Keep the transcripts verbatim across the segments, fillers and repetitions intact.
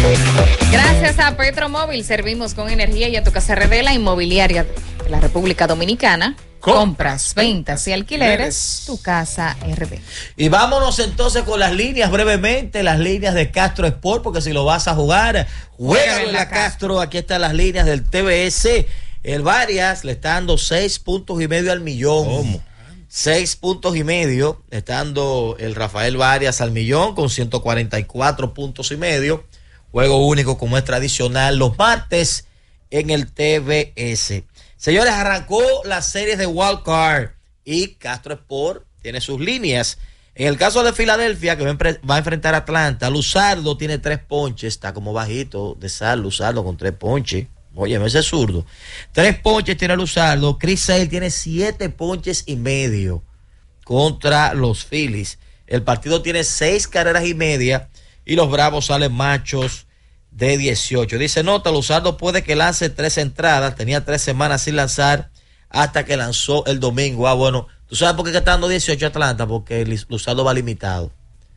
Gracias a Petromóvil servimos con energía y a tu casa R D, la inmobiliaria de la República Dominicana. Compras, ventas y alquileres, tu casa R D. Y vámonos entonces con las líneas brevemente, las líneas de Castro Sport, porque si lo vas a jugar, juega en la Castro. Aquí están las líneas del T B S. El Varias le está dando seis puntos y medio al millón. ¿Cómo? Seis puntos y medio, está dando el Rafael Varias al millón con ciento cuarenta y cuatro puntos y medio. Juego único como es tradicional los martes en el T B S. Señores, arrancó las series de Wild Card y Castro Sport tiene sus líneas. En el caso de Filadelfia, que va a enfrentar a Atlanta, Luzardo tiene tres ponches, está como bajito de sal, Luzardo con tres ponches. Oye, ese es zurdo. Tres ponches tiene Luzardo. Chris Sale tiene siete ponches y medio contra los Phillies. El partido tiene seis carreras y media y los Bravos salen machos de dieciocho. Dice nota, Luzardo puede que lance tres entradas. Tenía tres semanas sin lanzar hasta que lanzó el domingo. Ah, bueno, ¿tú sabes por qué está dando dieciocho Atlanta? Porque Luzardo va limitado.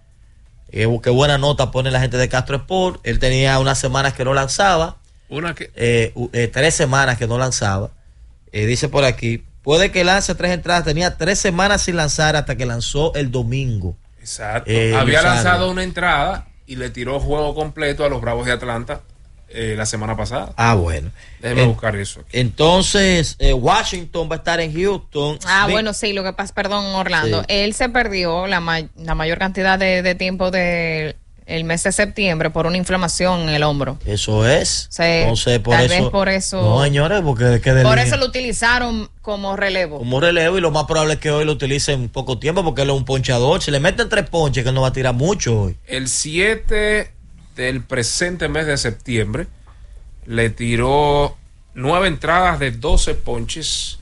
Eh, qué buena nota pone la gente de Castro Sport. Él tenía unas semanas que no lanzaba. Una que... Eh, eh, tres semanas que no lanzaba. Eh, dice por aquí, puede que lance tres entradas. Tenía tres semanas sin lanzar hasta que lanzó el domingo. Exacto. Eh, Había Luzardo. lanzado una entrada y le tiró juego completo a los Bravos de Atlanta eh, la semana pasada. Ah, bueno. Déjeme Eh, buscar eso aquí. Entonces, eh, Washington va a estar en Houston. Ah, Smith- bueno, sí, lo que pasa, perdón, Orlando, Sí. él se perdió la, ma- la mayor cantidad de, de tiempo del el mes de septiembre por una inflamación en el hombro. Eso es. Sí, Entonces, por tal eso. vez por eso- No, señores, porque es que de Por línea- eso lo utilizaron como relevo. como relevo y lo más probable es que hoy lo utilicen poco tiempo porque él es un ponchador. Si le meten tres ponches, que no va a tirar mucho hoy. El siete del presente mes de septiembre le tiró nueve entradas de doce ponches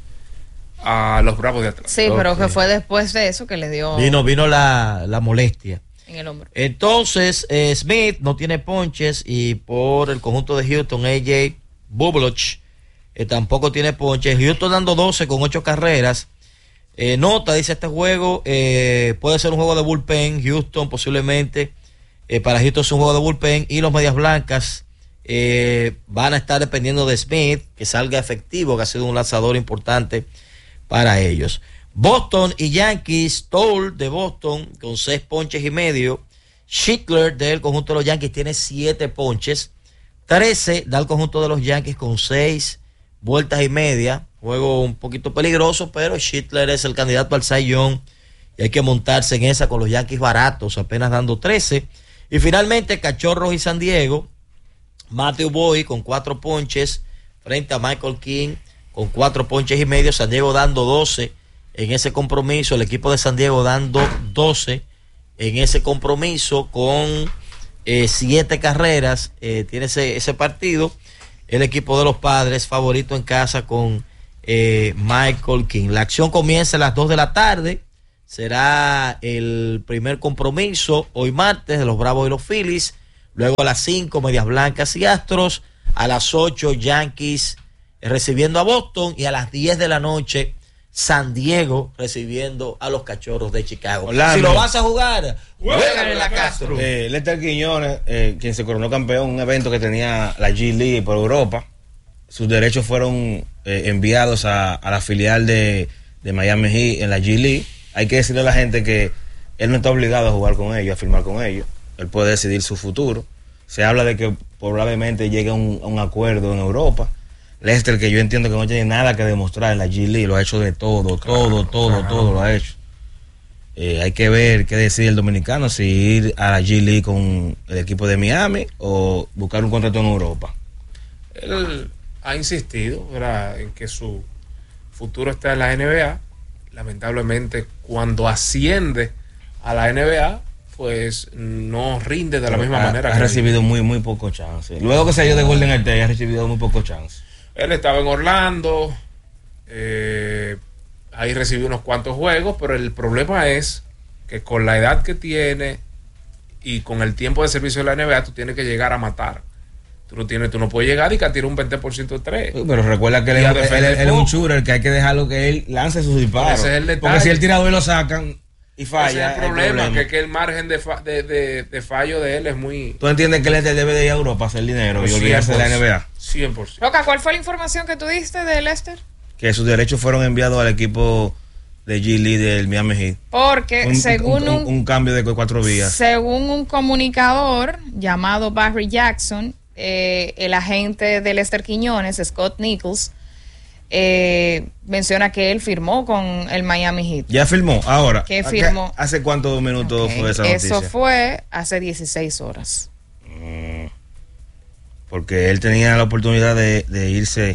a los Bravos de Atlanta. Sí, pero Ok. que fue después de eso que le dio Vino, vino la, la molestia. en el hombro. Entonces, eh, Smith no tiene ponches y por el conjunto de Houston, A J Bublach eh, tampoco tiene ponches. Houston dando doce con ocho carreras. Eh, nota, dice este juego, eh, puede ser un juego de bullpen. Houston posiblemente, eh, para Houston es un juego de bullpen y los Medias Blancas eh, van a estar dependiendo de Smith, que salga efectivo, que ha sido un lanzador importante para ellos. Boston y Yankees, Toll de Boston con seis ponches y medio. Schittler del conjunto de los Yankees tiene siete ponches. trece da el conjunto de los Yankees con seis vueltas y media. Juego un poquito peligroso, pero Schittler es el candidato al Cy Young y hay que montarse en esa con los Yankees baratos, apenas dando trece. Y finalmente, Cachorros y San Diego, Matthew Boyd con cuatro ponches frente a Michael King con cuatro ponches y medio. San Diego dando doce en ese compromiso, el equipo de San Diego dando doce en ese compromiso con eh, siete carreras. Eh, tiene ese, ese partido el equipo de los Padres favorito en casa con eh, Michael King. La acción comienza a las dos de la tarde, será el primer compromiso hoy martes de los Bravos y los Phillies. Luego a las cinco, Medias Blancas y Astros. A las ocho, Yankees recibiendo a Boston. Y a las diez de la noche, San Diego recibiendo a los Cachorros de Chicago. Orlando. Si lo vas a jugar, Juega juega en la Castro. Eh, Lester Quiñones, eh, quien se coronó campeón en un evento que tenía la G League por Europa, sus derechos fueron eh, enviados a, a la filial de, de Miami Heat en la G League. Hay que decirle a la gente que él no está obligado a jugar con ellos, a firmar con ellos. Él puede decidir su futuro. Se habla de que probablemente llegue a un, a un acuerdo en Europa. Lester, que yo entiendo que no tiene nada que demostrar en la G League, lo ha hecho de todo, todo, todo, claro. todo lo ha hecho. Eh, hay que ver qué decide el dominicano, si ir a la G League con el equipo de Miami o buscar un contrato en Europa. Él ha insistido, ¿verdad?, en que su futuro está en la N B A. Lamentablemente, cuando asciende a la N B A, pues no rinde de la misma ha, manera. Ha que recibido muy, muy poco chance. Luego que salió de Golden State, ha recibido muy poco chance. Él estaba en Orlando, eh, ahí recibió unos cuantos juegos, pero el problema es que con la edad que tiene y con el tiempo de servicio de la N B A, tú tienes que llegar a matar. Tú no tienes, tú no puedes llegar y que tire un veinte por ciento de tres. Pero recuerda que él, Y a es- él- defender él es un poco. shooter, que hay que dejarlo que él lance sus disparos. Ese es el detalle. Porque si el tirador lo sacan y falla. Ese es el problema, el que, que el margen de, fa, de, de, de fallo de él es muy... ¿Tú entiendes que él debe de ir a Europa a hacer dinero y olvidarse de la N B A? cien por ciento. Roca, ¿cuál fue la información que tú diste de Lester? Que sus derechos fueron enviados al equipo de G League del Miami Heat. Porque un, según un, un, un cambio de cuatro vías. Según un comunicador llamado Barry Jackson, eh, el agente de Lester Quiñones, Scott Nichols, eh, menciona que él firmó con el Miami Heat. ¿Ya firmó? Ahora. ¿Qué firmó? ¿Hace cuántos minutos okay. fue esa noticia? Eso fue hace dieciséis horas. Mm, porque él tenía la oportunidad de, de irse...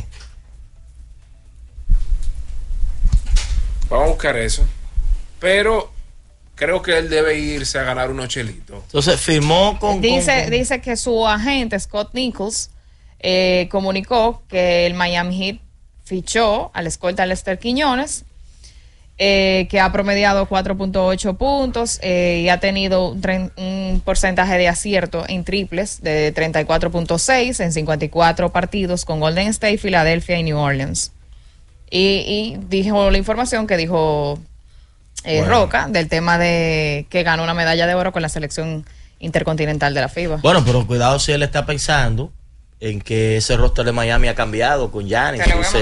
Vamos a buscar eso. Pero creo que él debe irse a ganar unos chelitos. Entonces firmó con... Dice, con... dice que su agente, Scott Nichols, eh, comunicó que el Miami Heat fichó al escolta Lester Quiñones, eh, que ha promediado cuatro punto ocho puntos eh, y ha tenido un, tre- un porcentaje de acierto en triples de treinta y cuatro punto seis en cincuenta y cuatro partidos con Golden State, Filadelfia y New Orleans. Y, y dijo la información que dijo eh, bueno. Roca del tema de que ganó una medalla de oro con la selección intercontinental de la FIBA. Bueno, pero cuidado si él está pensando en que ese roster de Miami ha cambiado con Giannis.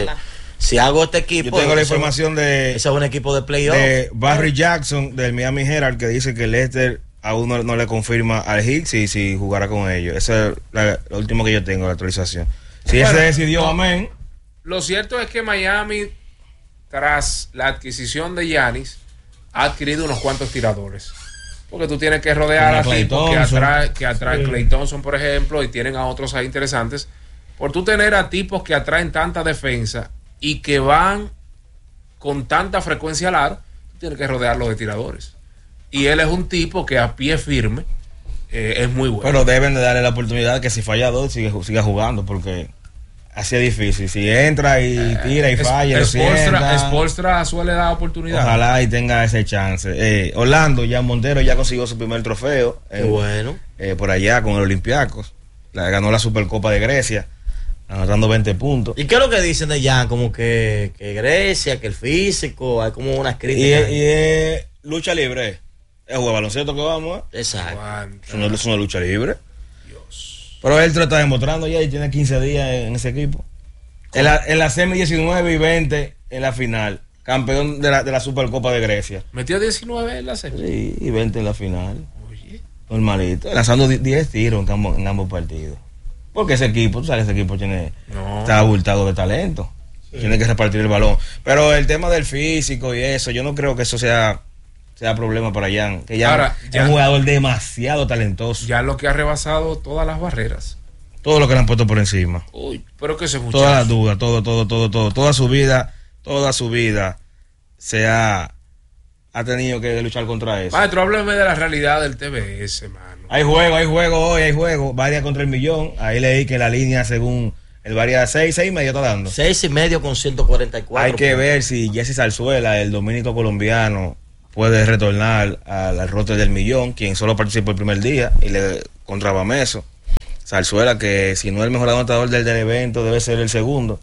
Si hago este equipo... Yo tengo la información de... Ese es un equipo de playoff. De Barry Jackson del Miami Herald que dice que Lester aún no, no le confirma al Heat si, si jugará con ellos. Ese es la, lo último que yo tengo, la actualización. Si bueno, ese decidió, no. amén. Lo cierto es que Miami, tras la adquisición de Giannis, ha adquirido unos cuantos tiradores. Porque tú tienes que rodear a tipos que atraen que atrae sí. Klay Thompson, por ejemplo, y tienen a otros ahí interesantes. Por tú tener a tipos que atraen tanta defensa y que van con tanta frecuencia al aro, tú tienes que rodearlos de tiradores. Y él es un tipo que a pie firme eh, es muy bueno. Pero deben de darle la oportunidad que si falla dos, siga, siga jugando, porque... Así es difícil. Si entra y tira y falla, eh, Spolstra, Spolstra suele dar oportunidad. Ojalá y tenga ese chance. Eh, Orlando, ya Montero ya consiguió su primer trofeo. Qué eh, bueno. Eh, por allá con el Olympiacos. La, ganó la Supercopa de Grecia, anotando veinte puntos. ¿Y qué es lo que dicen de Jan? Como que, que Grecia, que el físico, hay como unas críticas. Y, y es lucha libre. Es jugar baloncesto que vamos. ¿eh? Exacto. Es una, es una lucha libre. Pero él te lo está demostrando ya y tiene quince días en ese equipo. En la, en la semi diecinueve y veinte en la final. Campeón de la, de la Supercopa de Grecia. ¿Metió diecinueve en la semi? Sí, y veinte en la final. Oye. Normalito. Lanzando diez tiros en ambos, en ambos partidos. Porque ese equipo, tú sabes, ese equipo tiene no. está abultado de talento. Sí. Tiene que repartir el balón. Pero el tema del físico y eso, yo no creo que eso sea... sea problema para Jan, que Jan Ahora, es un jugador demasiado talentoso. Ya lo que ha rebasado todas las barreras. Todo lo que le han puesto por encima. Uy, pero que ese muchacho. Todas las dudas, todo, todo, todo, todo. Toda su vida, toda su vida se ha, ha tenido que luchar contra eso. Maestro, hábleme de la realidad del T B S, mano. Hay juego, hay juego hoy, hay juego. Varia contra el millón. Ahí leí que la línea, según el varía seis, seis y medio está dando. Seis y medio con ciento cuarenta y cuatro. Hay que puntos. Ver si Jesse Zarzuela, el dominico colombiano, puede retornar al roster del millón, quien solo participó el primer día y le contra Bameso. Zarzuela, que si no es el mejor anotador del, del evento, debe ser el segundo.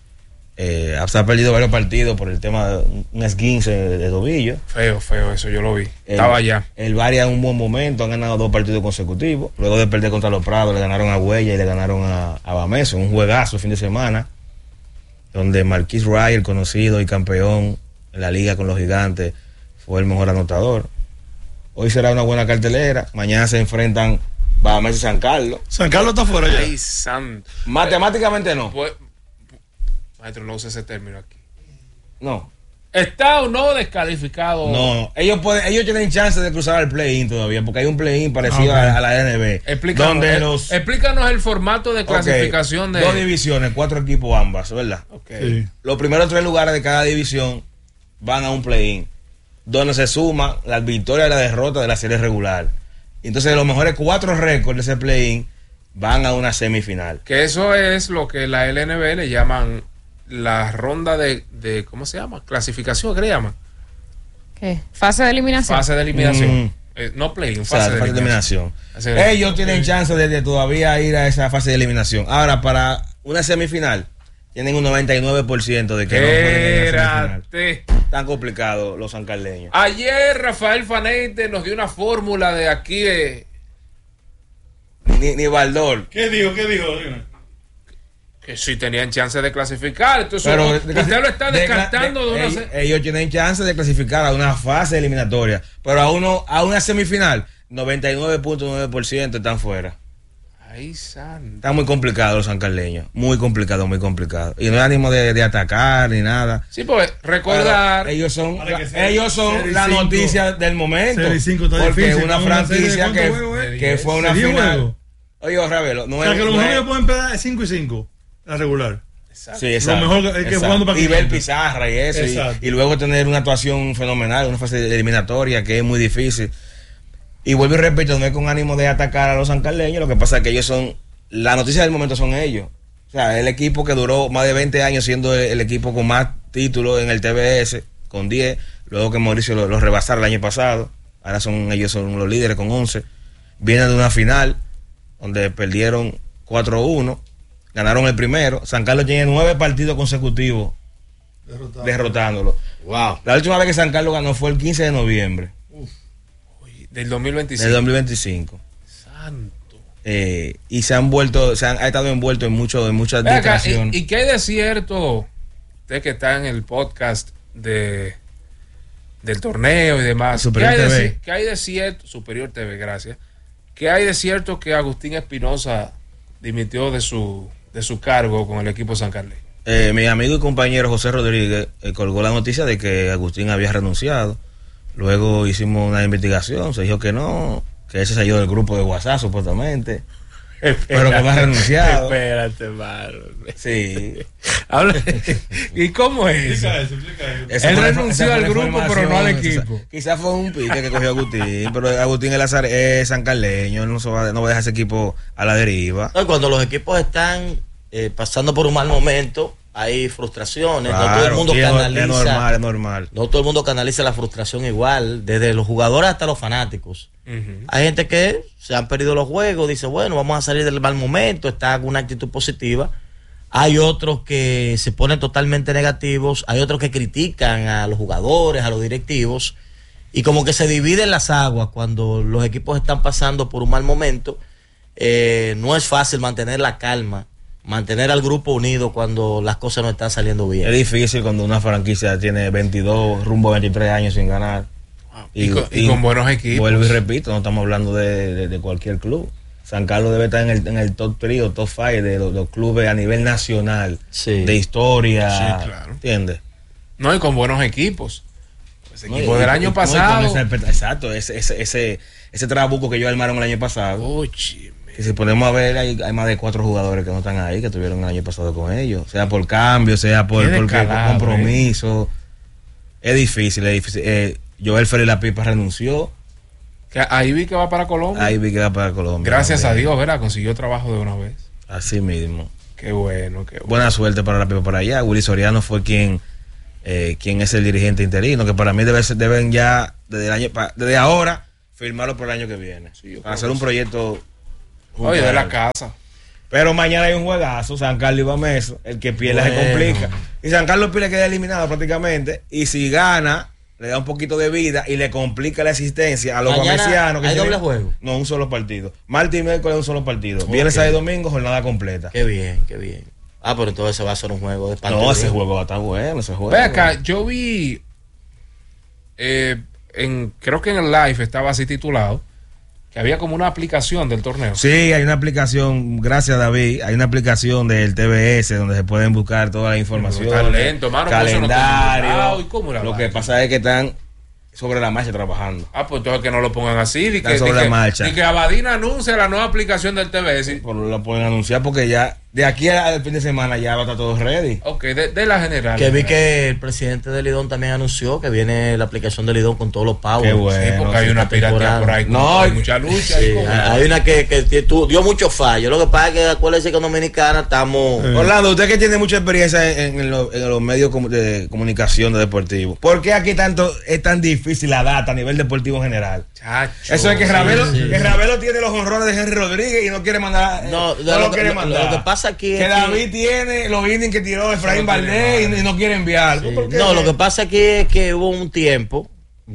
Eh, se ha perdido varios partidos por el tema de un esguince de, de tobillo. Feo, feo, eso yo lo vi. El, Estaba allá. El Varia en un buen momento, han ganado dos partidos consecutivos. Luego de perder contra los Prados, le ganaron a Huella y le ganaron a, a Bameso. Un juegazo el fin de semana, donde Marquis Wright, el conocido y campeón en la liga con los Gigantes, fue el mejor anotador. Hoy será una buena cartelera. Mañana se enfrentan Bahamas y San Carlos. San Carlos está fuera ya. Ay, san... Matemáticamente no. Pues, maestro, no use ese término aquí. No. ¿Está o no descalificado? No, ellos pueden, ellos tienen chance de cruzar al play-in todavía, porque hay un play-in parecido okay. a, a la N B. Explícanos, donde el, los, explícanos el formato de clasificación okay. de... Dos divisiones, cuatro equipos ambas, ¿verdad? Okay. Sí. Los primeros tres lugares de cada división van a un play-in, donde se suman las victorias y la derrota de la serie regular. Entonces los mejores cuatro récords de ese play-in van a una semifinal. Que eso es lo que la L N B le llaman la ronda de, de ¿cómo se llama? Clasificación, ¿qué le llaman? ¿Qué? Fase de eliminación. Fase de eliminación. Mm. Eh, no play-in, fase, o sea, de, fase eliminación. de eliminación. Ellos tienen chance de, de todavía ir a esa fase de eliminación. Ahora, para una semifinal, tienen un noventa y nueve por ciento de que no pueden ir a la semifinal. Espérate. Tan complicado los sancarleños. Ayer Rafael Fanente nos dio una fórmula de aquí de... Ni, ni Baldor. ¿Qué dijo? ¿Qué dijo? que sí tenían chance de clasificar. Entonces, Pero, usted de, lo está descartando de, de, de una... ellos, ellos tienen chance de clasificar a una fase eliminatoria, pero a uno a una semifinal, noventa y nueve punto nueve por ciento están fuera. Ay, santo. Está muy complicado los sancarleños, muy complicado, muy complicado. Y no hay ánimo de, de atacar ni nada. Sí, pues recordar... Pero ellos son, la, sea, ellos son la cinco, noticia del momento. cinco porque es una una franquicia que, juego, eh? que fue una final. Oye, Ravelo, no o sea, es, que lo no mejor es, que pueden pegar es cinco y cinco, la regular. Exacto. Sí, exacto. Lo mejor es que jugando para y ver pizarra y eso. Y, y luego tener una actuación fenomenal, una fase eliminatoria que es muy difícil. Y vuelvo y repito, no es con ánimo de atacar a los sancarleños, lo que pasa es que ellos son, la noticia del momento son ellos. O sea, el equipo que duró más de veinte años siendo el, el equipo con más títulos en el T B S, con diez, luego que Mauricio lo, lo rebasara el año pasado, ahora son ellos son los líderes con once, vienen de una final donde perdieron cuatro uno, ganaron el primero. San Carlos tiene nueve partidos consecutivos Derrotado. derrotándolo. Wow. La última vez que San Carlos ganó fue el quince de noviembre. Uf. Uy, del dos mil veinticinco. Del dos mil veinticinco. Santo. Eh, y se han vuelto, se han ha estado envueltos en mucho, en muchas distracciones. ¿Y, ¿Y qué hay de cierto? Usted que está en el podcast de del torneo y demás. Superior ¿Qué hay, T V. de, ¿Qué hay de cierto? Superior T V, gracias. ¿Qué hay de cierto que Agustín Espinosa dimitió de su de su cargo con el equipo sancarleño? Eh, mi amigo y compañero José Rodríguez eh, colgó la noticia de que Agustín había renunciado. Luego hicimos una investigación, se dijo que no, que ese salió del grupo de WhatsApp supuestamente, espérate, pero que no ha renunciado. Espérate, mano. Sí. ¿Y cómo es? Explica eso, explica eso. Él renunció al grupo, pero no al equipo. Quizás fue un pique que cogió Agustín, pero Agustín es, Lazar, es sancarleño, no, se va, no va a dejar ese equipo a la deriva. No, cuando los equipos están eh, pasando por un mal momento, hay frustraciones. Claro, no todo el mundo canaliza. Es normal, es normal. No todo el mundo canaliza la frustración igual, desde los jugadores hasta los fanáticos. Uh-huh. Hay gente que se han perdido los juegos, dice, bueno, vamos a salir del mal momento, está con una actitud positiva. Hay otros que se ponen totalmente negativos, hay otros que critican a los jugadores, a los directivos, y como que se dividen las aguas cuando los equipos están pasando por un mal momento. Eh, no es fácil mantener la calma, mantener al grupo unido cuando las cosas no están saliendo bien. Es difícil cuando una franquicia tiene veintidós, rumbo a veintitrés años sin ganar. Y, y, con, y, y con buenos equipos. Vuelvo y repito, no estamos hablando de, de, de cualquier club. San Carlos debe estar en el, en el top tres o top cinco de los, los clubes a nivel nacional, sí. de historia. Sí, claro. ¿Entiendes? No, y con buenos equipos. Ese no, equipo y, del y, año y, pasado. Ese, exacto, ese, ese, ese, ese trabuco que ellos armaron el año pasado. Oye, que si ponemos a ver, hay, hay más de cuatro jugadores que no están ahí, que estuvieron el año pasado con ellos. Sea por cambio, sea por, por, por compromiso. Eh. Es difícil, es difícil. Eh, Joel Félix La Pipa renunció. Que ahí vi que va para Colombia. Ahí vi que va para Colombia. Gracias a Dios, ¿verdad? Consiguió trabajo de una vez. Así mismo. Qué bueno, qué bueno. Buena suerte para La Pipa para allá. Willy Soriano fue quien, eh, quien es el dirigente interino, que para mí debe ser, deben ya, desde, el año, desde ahora, firmarlo por el año que viene. Sí, para hacer un proyecto. Oye, de la casa. Pero mañana hay un juegazo, San Carlos y Bameso. El que pierda bueno. se complica. Y San Carlos Pile queda eliminado prácticamente. Y si gana, le da un poquito de vida y le complica la existencia a los bamesianos. ¿Hay doble juego? No, un solo partido. Martes y miércoles un solo partido. Okay. Viernes, sábado y domingo, jornada completa. Qué bien, qué bien. Ah, pero entonces va a ser un juego de partido. No, ese juego va a estar bueno, ese juego. Ve acá, yo vi, eh, en, creo que en el live estaba así titulado, que había como una aplicación del torneo. Sí, hay una aplicación, gracias David, hay una aplicación del T B S donde se pueden buscar toda la información. Está lento, mano, calendario. ¿Y cómo lo que pasa es que están sobre la marcha trabajando. Ah, pues entonces que no lo pongan así. Di que, sobre di la que, marcha. Di que Abadina anuncia la nueva aplicación del T B S. Pues lo pueden anunciar porque ya de aquí al fin de semana ya va a estar todo ready. Ok, de, de la general. Que vi que el presidente de Lidón también anunció que viene la aplicación de Lidón con todos los pagos. Qué bueno. Sí, porque hay una piratería por ahí. No, hay mucha lucha. Sí, hay una que, que dio muchos fallos. Lo que pasa es que acuérdense que en Dominicana estamos... Eh. Orlando, usted que tiene mucha experiencia en, en, los, en los medios de comunicación de deportivos, ¿por qué aquí tanto es tan difícil la data a nivel deportivo en general? Chacho, eso es que Ravelo, sí, sí. que Ravelo tiene los honrones de Henry Rodríguez y no quiere mandar. No, no lo, lo quiere lo, mandar. Lo que pasa pasa aquí es Que David tiene los innings que tiró Efraín Valdés y, y no quiere enviar. Sí. ¿Por qué? No, lo que pasa aquí es que hubo un tiempo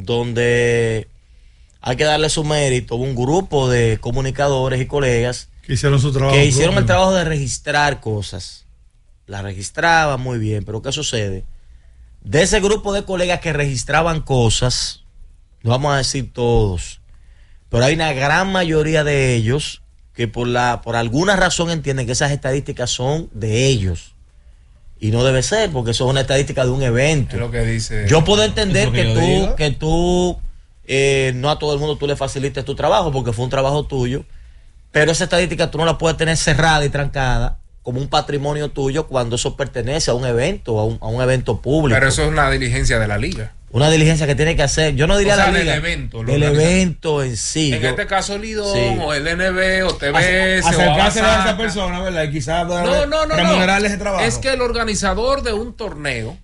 donde hay que darle su mérito. Hubo un grupo de comunicadores y colegas Que hicieron su trabajo. que hicieron el propio. trabajo de registrar cosas. Las registraban muy bien, pero ¿qué sucede? De ese grupo de colegas que registraban cosas, no vamos a decir todos, pero hay una gran mayoría de ellos que por la por alguna razón entienden que esas estadísticas son de ellos. Y no debe ser, porque eso es una estadística de un evento. Es lo que dice. Yo puedo entender Eso que que yo tú, digo. que tú eh, no a todo el mundo tú le facilites tu trabajo, porque fue un trabajo tuyo, pero esa estadística tú no la puedes tener cerrada y trancada como un patrimonio tuyo cuando eso pertenece a un evento, a un, a un evento público. Pero eso es una diligencia de la liga. Una diligencia que tiene que hacer, yo no diría O sea, la del liga, evento, lo del organiza- evento en sí. En Yo- este caso, Lidón, Sí. o el N B, o T B S, o Acercarse a esa Abasaca. persona, ¿verdad? Y quizás No, no, no. remunerarle no. ese trabajo. Es que el organizador de un torneo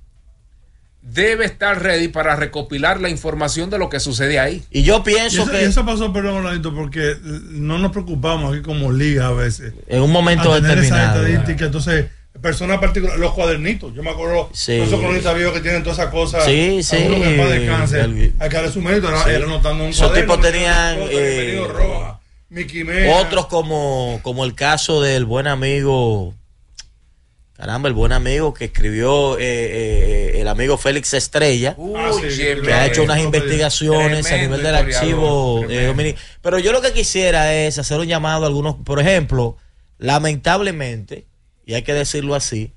debe estar ready para recopilar la información de lo que sucede ahí. y yo Y pienso eso, que y eso pasó, perdón, Orlandito, porque no nos preocupamos aquí como liga a veces. en un momento a tener esa determinado. estadística. Entonces, personas particulares, los cuadernitos. Yo me acuerdo, Sí. esos cronistas viejos que tienen todas esas cosas. Sí, sí. Algunos que en paz descanse. El- Hay que darle su mérito. Era, Sí. era anotando un Esos cuaderno, tipos tenían, cosas, eh, bienvenido Roja, Mickey Mena. Otros como, como el caso del buen amigo, caramba, el buen amigo que escribió eh, eh, el amigo Félix Estrella, Ah, sí, Oye, que ha hecho unas Tremendo investigaciones a tremendo nivel del historiador, archivo eh, tremendo. dominic- pero yo lo que quisiera es hacer un llamado a algunos, por ejemplo, lamentablemente, y hay que decirlo así,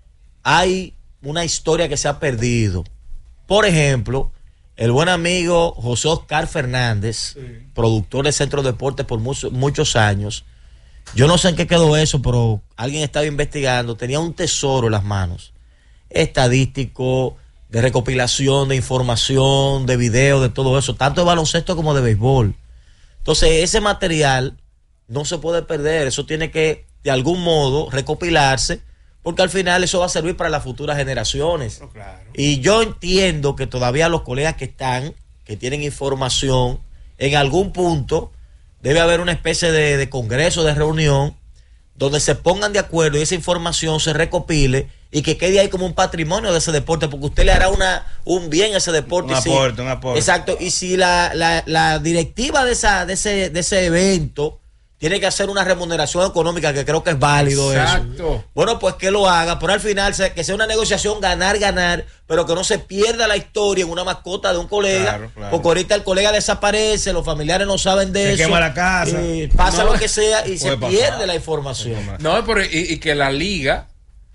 hay una historia que se ha perdido. Por ejemplo, el buen amigo José Oscar Fernández, Sí. productor de Centro Deportes por mucho- muchos años. Yo no sé en qué quedó eso, pero alguien estaba investigando, tenía un tesoro en las manos, estadístico, de recopilación, de información, de video, de todo eso, tanto de baloncesto como de béisbol. Entonces, ese material no se puede perder, eso tiene que, de algún modo, recopilarse, porque al final eso va a servir para las futuras generaciones. No, claro. Y yo entiendo que todavía los colegas que están, que tienen información, en algún punto debe haber una especie de, de congreso, de reunión, donde se pongan de acuerdo y esa información se recopile y que quede ahí como un patrimonio de ese deporte, porque usted le hará una un bien a ese deporte. Un y si- aporte, un aporte. Exacto, y si la, la, la directiva de, esa, de, ese, de ese evento tiene que hacer una remuneración económica, que creo que es válido Exacto. eso. Bueno, pues que lo haga, pero al final se- que sea una negociación ganar, ganar, pero que no se pierda la historia en una mascota de un colega, Claro, claro. porque ahorita el colega desaparece, los familiares no saben de Se eso. quema la casa. eh, pasa No. lo que sea y se Puede pasar. pierde la información. No, pero y, y que la liga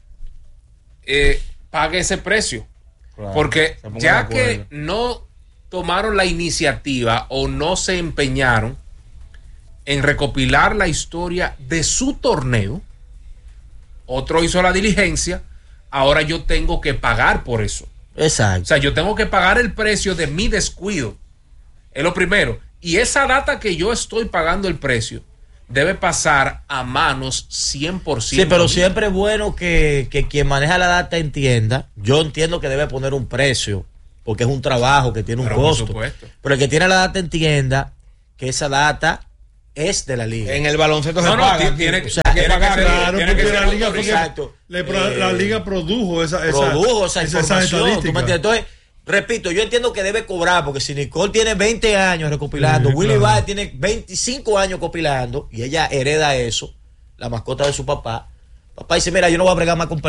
eh, pague ese precio. Claro, Porque se pongan ya de que acuerdo. no tomaron la iniciativa o no se empeñaron en recopilar la historia de su torneo, otro hizo la diligencia, ahora yo tengo que pagar por eso. O Exacto. sea, yo tengo que pagar el precio de mi descuido. Es lo primero. Y esa data que yo estoy pagando el precio debe pasar a manos cien por ciento. Sí, pero mías. siempre es bueno que, que quien maneja la data entienda. Yo entiendo que debe poner un precio, porque es un trabajo que tiene un Pero por costo. supuesto. Pero el que tiene la data entienda que esa data es de la liga. En el baloncesto No, se no, paga. ti- tiene que, O sea, tiene tiene que que ser- Claro, tiene que porque ser la liga, porque autorizado. Exacto. le pro- la Eh, liga produjo esa, esa, produjo esa esa- esa información. ¿Tú me estadística. entiendes? Entonces, repito, yo entiendo que debe cobrar, porque si Nicole tiene veinte años recopilando, Sí, Willy claro. Baez tiene veinticinco años copilando, y ella hereda eso, la mascota de su papá. Papá dice, mira, yo no voy a bregar más con